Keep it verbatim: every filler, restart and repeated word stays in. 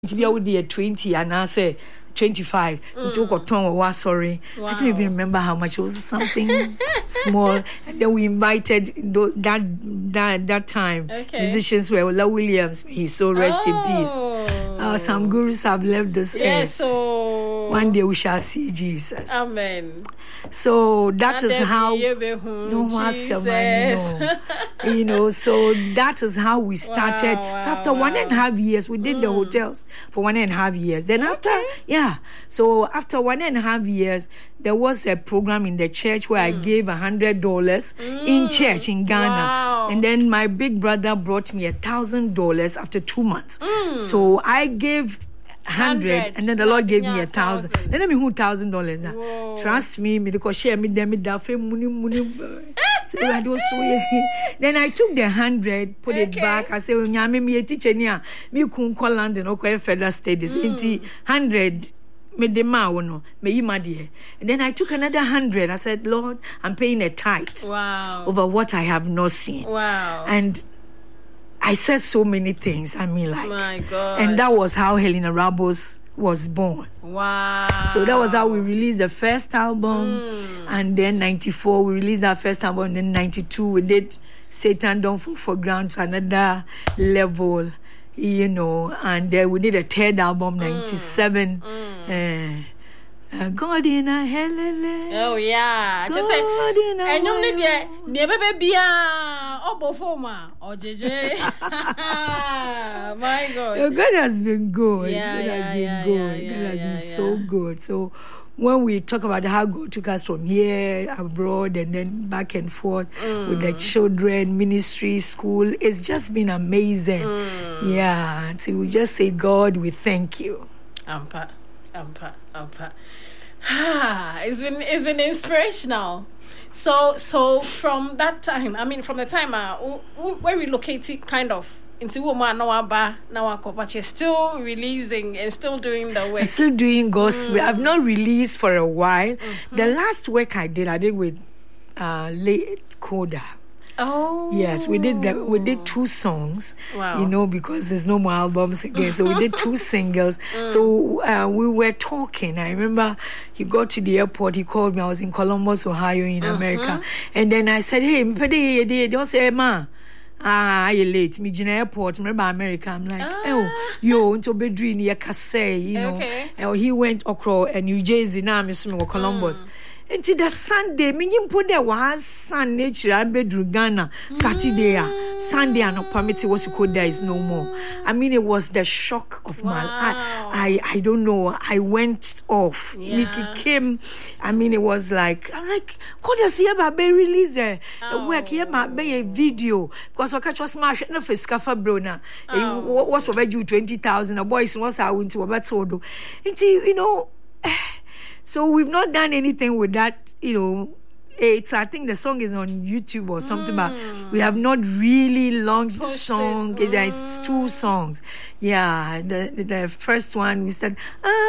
to be out there twenty and I say twenty-five. Mm. It took a ton was sorry. Wow. I don't even remember how much. It was something small. And then we invited that that that time okay. musicians were Ola Williams. He so rest oh. in peace. Uh, some gurus have left this yes, earth. So one day we shall see Jesus. Amen. So that and is how no Jesus. No, you know. So that is how we started. Wow, wow, so after wow. one and a half years, we did mm. the hotels for one and a half years. Then after, okay. yeah. So after one and a half years, there was a program in the church where mm. I gave a hundred dollars mm. in church in Ghana, wow. and then my big brother brought me a thousand dollars after two months. Mm. So I gave. Hundred, and then the Lord gave me a thousand. Then let me who thousand dollars. Trust me, me because share me them me that muni muni. So I do so. Then I took the hundred, put it back. I said, "Nyame me a teacher niya. Me kun call London or call federal studies. Inti hundred." Me de ma wono me yi ma de. And then I took another hundred. I said, "Lord, I'm paying a tithe wow. over what I have not seen." Wow. And I said so many things. I mean, like, my God. And that was how Helena Ramos was born. Wow. So that was how we released the first album. Mm. And then ninety-four, we released our first album. And then ninety-two, we did Satan Don't Fall for Ground to another level, you know. And then we did a third album, ninety-seven. Mm. Mm. Uh, Uh, God in a helele. Oh yeah, God just say. In a and you need the the baby bia obo forma or J J. My God. Your God has been good. Yeah, God yeah, has been yeah, good. yeah, God yeah, has yeah, been yeah. so good. So when we talk about how God took us from here abroad and then back and forth mm. with the children, ministry, school, it's just been amazing. Mm. Yeah. So we just say, God, we thank you. Ampa, ampa, ampa. it's been it's been inspirational. So so from that time, I mean from the time uh, we relocated kind of into Woma Nawaba Nawako, but you're still releasing and still doing the work. I'm still doing gospel. Mm. I've not released for a while. Mm-hmm. The last work I did, I did with uh, late Koda. Oh yes, we did the, we did two songs. Wow. You know, because there's no more albums again, so we did two singles. Mm. So uh, we were talking. I remember he got to the airport. He called me. I was in Columbus, Ohio, in mm-hmm. America, and then I said, "Hey, mpede they don't say ma." Ah, you late. Me in airport. Remember America? I'm like, ah. oh, yo, into bedroom ya kase, you know. Okay. And he went Okro and New Jersey. Now I'm assuming Columbus. Mm. Until the Sunday, me put there was Sunday, I bedroom Ghana, Saturday, mm. Sunday, and no permit was called there is no more. I mean, it was the shock of wow. my I, I I don't know. I went off. Yeah. Mickey came. I mean, it was like I'm like, what does he ever be release a work here? Might be a video because I catch was smash no for scafa brona. It was over you twenty thousand. A boys was I went to about so do. Until you know. So we've not done anything with that, you know. It's I think the song is on YouTube or something, mm. but we have not really launched the song. It. Mm. It's two songs. Yeah, the the first one we said. Ah,